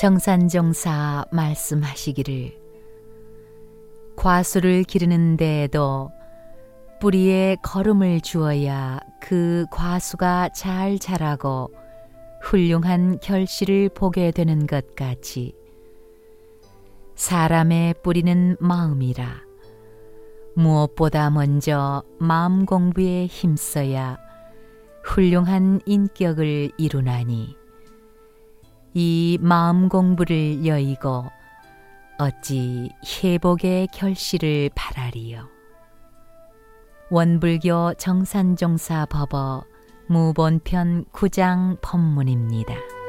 정산종사 말씀하시기를 과수를 기르는 데에도 뿌리에 거름을 주어야 그 과수가 잘 자라고 훌륭한 결실을 보게 되는 것 같이 사람의 뿌리는 마음이라. 무엇보다 먼저 마음 공부에 힘써야 훌륭한 인격을 이루나니 이 마음 공부를 여의고 어찌 회복의 결실을 바라리요. 원불교 정산종사 법어 무본편 9장 법문입니다.